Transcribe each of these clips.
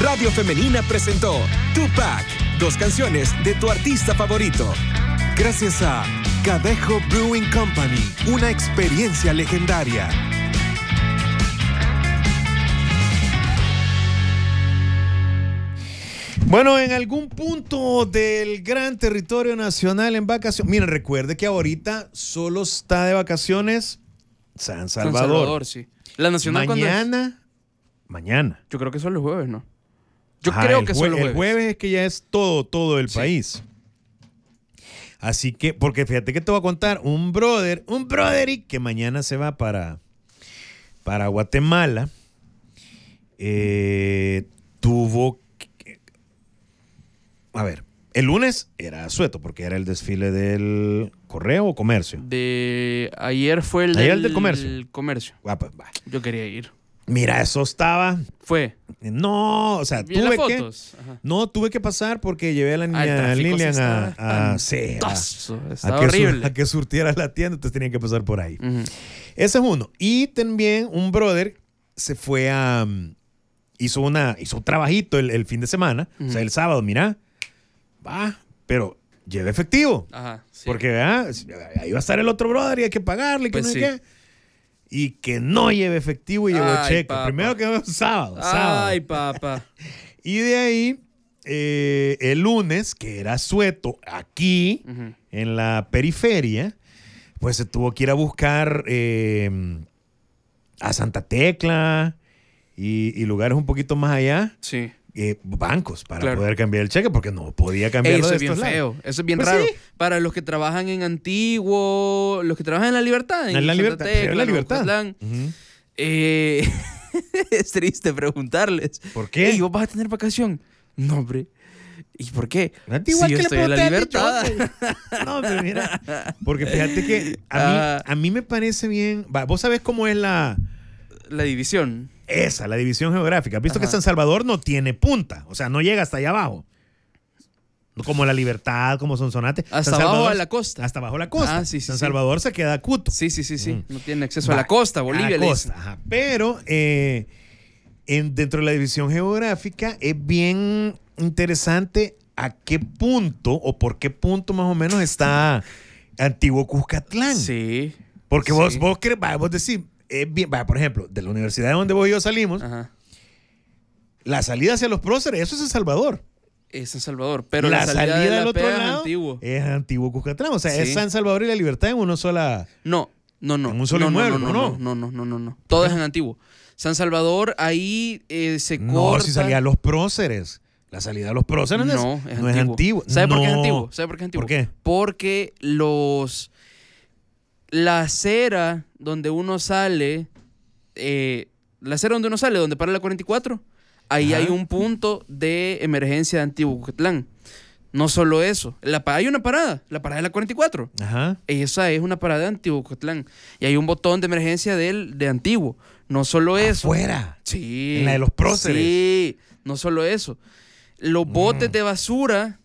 Radio Femenina presentó Tupac, 2 canciones de tu artista favorito. Gracias a Cadejo Brewing Company, una experiencia legendaria. Bueno, en algún punto del gran territorio nacional en vacaciones. Miren, recuerde que ahorita solo está de vacaciones San Salvador. San Salvador, sí. La nacional Mañana. Yo creo que son los jueves, ¿no? Yo creo que son los jueves. El jueves es que ya es todo el país. Así que, porque fíjate que te voy a contar, un brother que mañana se va para Guatemala, tuvo que, a ver, el lunes era asueto porque era el desfile del Correo o Comercio. Ayer fue el del Comercio. Comercio. Va. Yo quería ir. Mira, eso estaba... ¿Fue? No, o sea, tuve que pasar porque llevé a la niña Lilian a que surtiera la tienda, entonces tenían que pasar por ahí. Uh-huh. Ese es uno. Y también un brother se fue hizo un trabajito el fin de semana, uh-huh. O sea, el sábado, mira, pero llevé efectivo. Ajá, sí. Porque ahí va a estar el otro brother y hay que pagarle, que pues no sé qué. Y que no lleve efectivo y llevo cheque. Papá. Primero que fue sábado. Ay, papá. Y de ahí, el lunes, que era asueto, aquí, uh-huh. En la periferia, pues se tuvo que ir a buscar a Santa Tecla y lugares un poquito más allá. Sí. Bancos para poder cambiar el cheque porque no podía cambiarlo. Eso es bien feo, eso es bien raro. Sí. Para los que trabajan en Antiguo, los que trabajan en La Libertad. En La Libertad. Tecla, La Libertad. Uh-huh. Es triste preguntarles. ¿Por qué? ¿Y vos vas a tener vacación? No, hombre. ¿Y por qué? Si yo estoy en La Libertad. No, pero mira, porque fíjate que a mí me parece bien. Vos sabés cómo es la división. La división geográfica. ¿Has visto que San Salvador no tiene punta? O sea, no llega hasta allá abajo. Como La Libertad, como Sonsonate. Hasta abajo a la costa. Hasta abajo a la costa. Sí, San Salvador se queda cuto. Sí. No tiene acceso a la costa, Bolivia. A la costa, ajá. Pero dentro de la división geográfica es bien interesante a qué punto o por qué punto más o menos está Antiguo Cuscatlán. Sí. Porque vos decís... por ejemplo, de la universidad de donde vos y yo salimos, ajá. La salida hacia los próceres, eso es San Salvador. Es San Salvador, pero la salida del otro lado es Antiguo Cuscatlán. O sea, es San Salvador y La Libertad en una sola... No. En un solo inmueble, No. Todo es en Antiguo. San Salvador, ahí se corta... No, si salía a los próceres. La salida a los próceres no es Antiguo. ¿Sabe por qué es Antiguo? ¿Por qué? Porque la acera donde uno sale, donde para la 44, ahí hay un punto de emergencia de Antiguo Cuscatlán. No solo eso, hay una parada, la parada de la 44. Ajá. Esa es una parada de Antiguo Cuscatlán. Y hay un botón de emergencia de Antiguo. No solo eso. ¿Afuera? Sí. En la de los próceres. Sí, no solo eso. Los botes de basura,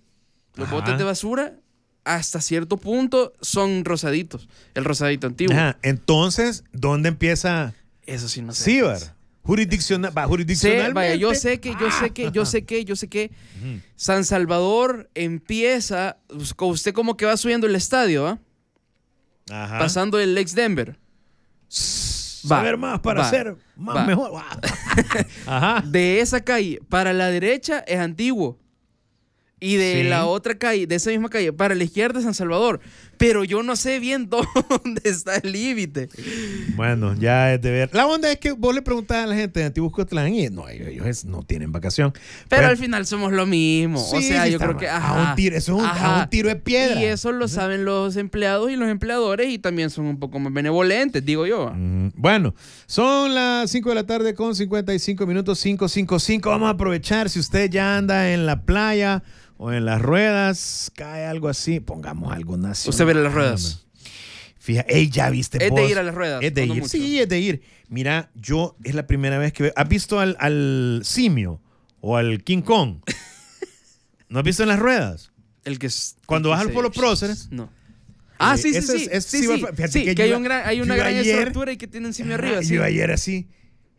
hasta cierto punto son rosaditos. El rosadito antiguo. Ajá. Entonces, ¿dónde empieza? Eso sí no sé. Cibar. Jurisdiccionalmente. Vaya, yo sé que. Uh-huh. San Salvador empieza, usted como que va subiendo el estadio, ¿ah? Ajá. Pasando el Lex Denver. Saber más para ser más mejor. Ajá. De esa calle para la derecha es Antiguo. Y de la otra calle, de esa misma calle, para la izquierda es San Salvador. Pero yo no sé bien dónde está el límite. Bueno, ya es de ver. La onda es que vos le preguntás a la gente de Antiguo Cuscatlán y ellos no tienen vacación. Pero al final somos lo mismo. Sí, o sea, yo creo que... A un tiro de piedra. Y eso lo saben los empleados y los empleadores y también son un poco más benevolentes, digo yo. Bueno, son las 5 de la tarde con 55 minutos, 5:55. Vamos a aprovechar si usted ya anda en la playa o en las ruedas, cae algo así, pongamos algo nacional. ¿Usted ve las ruedas? Fíjate, ya viste ¿Es vos? de ir a las ruedas? Es de ir, mucho. Sí, es de ir. Mira, yo es la primera vez que veo. ¿Has visto al simio o al King Kong? ¿No has visto en las ruedas? Cuando vas por los próceres. No. Sí. Fíjate que hay una gran estructura y que tiene un simio arriba. Yo ayer así.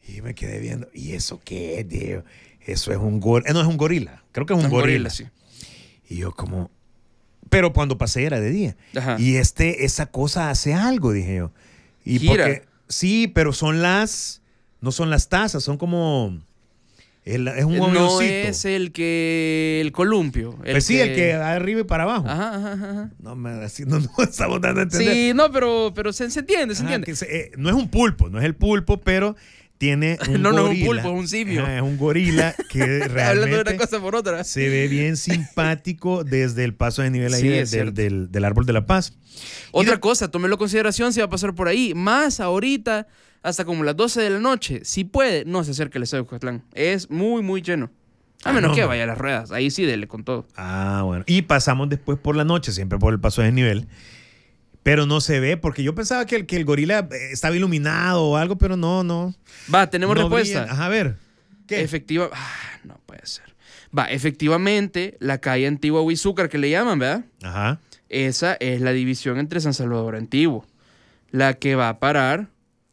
Y me quedé viendo, ¿y eso qué es, tío? Eso es un gorila. No, es un gorila. Creo que es un gorila. Sí. Y yo como... Pero cuando pasé era de día. Ajá. Y esa cosa hace algo, dije yo. Y gira. Sí, pero no son las tazas, son como... es un avioncito. No es el columpio. El que va arriba y para abajo. Ajá. No estamos dando a entender. Sí, no, pero se entiende, se entiende. No es un pulpo, no es el pulpo, pero tiene un gorila. No es un pulpo, es un simio. Es un gorila que realmente hablando de una cosa por otra. Se ve bien simpático desde el paso de nivel ahí Sí, del Árbol de la Paz. Otra cosa, tómelo en consideración si va a pasar por ahí. Más ahorita, hasta como las 12 de la noche. Si puede, no se acerque al estadio de Cuscatlán. Es muy, muy lleno. A menos que vaya a las ruedas. Ahí sí, dele con todo. Bueno. Y pasamos después por la noche, siempre por el paso de nivel. Pero no se ve, porque yo pensaba que el gorila estaba iluminado o algo, pero no. Va, tenemos respuesta. Brilla. Ajá, a ver. ¿Qué? No puede ser. Va, efectivamente, la calle Antigua Huizúcar, que le llaman, ¿verdad? Ajá. Esa es la división entre San Salvador Antiguo. La que va a parar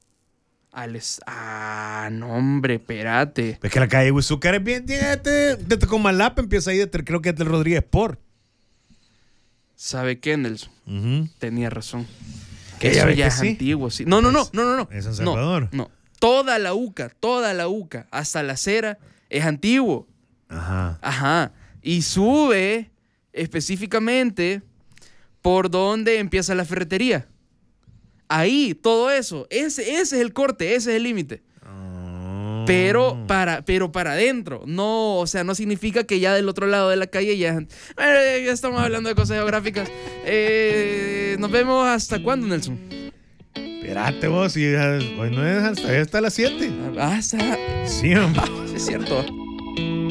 no, hombre, espérate. Es que la calle Huizúcar es bien, desde Comalapa empieza ahí, creo que desde el Rodríguez Sport. ¿Sabe qué, Nelson? Tenía razón. Eso ya es sí? Antiguo, sí. No. Es San Salvador. No. Toda la UCA, hasta la acera, es Antiguo. Ajá. Y sube específicamente por donde empieza la ferretería. Ahí, todo eso. Ese es el corte, ese es el límite. Pero para adentro. No, o sea, no significa que ya del otro lado de la calle ya estamos hablando de cosas geográficas. Nos vemos hasta cuándo, Nelson. Espérate vos, hoy no es hasta las 7. Hasta... Sí, hombre. Es cierto.